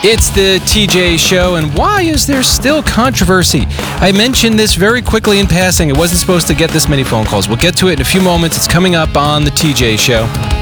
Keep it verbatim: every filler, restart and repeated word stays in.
It's the T J Show, and why is there still controversy? I mentioned this very quickly in passing. It wasn't supposed to get this many phone calls. We'll get to it in a few moments. It's coming up on the T J Show.